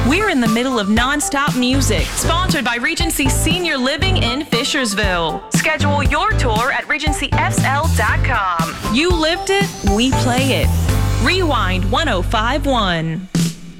We're in the middle of nonstop music, sponsored by Regency Senior Living in Fishersville. Schedule your tour at regencyfl.com. You lived it, we play it. Rewind 1051.